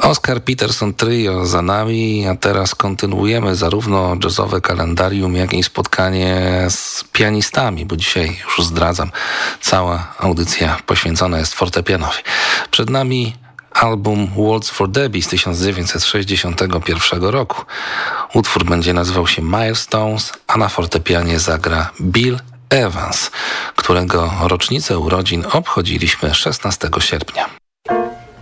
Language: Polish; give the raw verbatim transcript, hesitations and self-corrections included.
Oscar Peterson Trio za nami, a teraz kontynuujemy zarówno jazzowe kalendarium, jak i spotkanie z pianistami, bo dzisiaj już zdradzam, cała audycja poświęcona jest fortepianowi. Przed nami album Waltz for Debbie z tysiąc dziewięćset sześćdziesiątego pierwszego roku. Utwór będzie nazywał się Milestones, a na fortepianie zagra Bill Evans, którego rocznicę urodzin obchodziliśmy szesnastego sierpnia.